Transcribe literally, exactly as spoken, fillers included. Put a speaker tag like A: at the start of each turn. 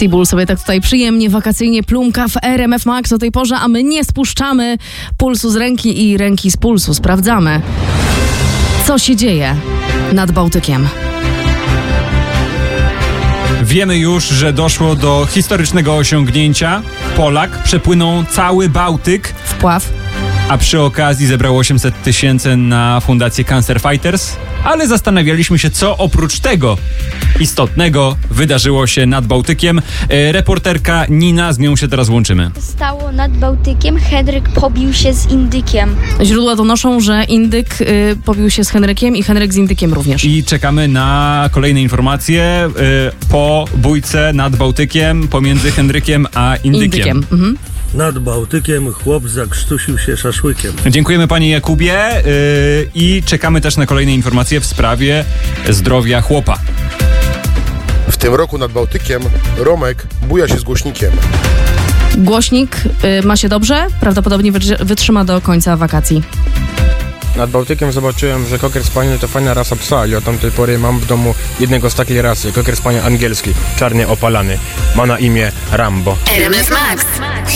A: Seabull sobie tak tutaj przyjemnie, wakacyjnie plumka w R M F Max o tej porze, a my nie spuszczamy pulsu z ręki i ręki z pulsu. Sprawdzamy, co się dzieje nad Bałtykiem.
B: Wiemy już, że doszło do historycznego osiągnięcia. Polak przepłynął cały Bałtyk.
A: Wpław.
B: A przy okazji zebrał osiemset tysięcy na fundację Cancer Fighters. Ale zastanawialiśmy się, co oprócz tego istotnego wydarzyło się nad Bałtykiem. E, reporterka Nina, z nią się teraz łączymy.
C: Stało nad Bałtykiem, Henryk pobił się z Indykiem.
A: Źródła donoszą, że Indyk y, pobił się z Henrykiem i Henryk z Indykiem również.
B: I czekamy na kolejne informacje y, po bójce nad Bałtykiem pomiędzy Henrykiem a Indykiem.
A: Indykiem. Mhm.
D: Nad Bałtykiem chłop zakrztusił się szaszłykiem.
B: Dziękujemy panie Jakubie yy, i czekamy też na kolejne informacje w sprawie zdrowia chłopa.
E: W tym roku nad Bałtykiem Romek buja się z głośnikiem.
A: Głośnik y, ma się dobrze, prawdopodobnie wytrzy- wytrzyma do końca wakacji.
F: Nad Bałtykiem zobaczyłem, że Cocker Spaniel to fajna rasa psa i od tamtej pory mam w domu jednego z takiej rasy. Cocker Spaniel angielski, czarny opalany. Ma na imię Rambo.
G: R M F Max.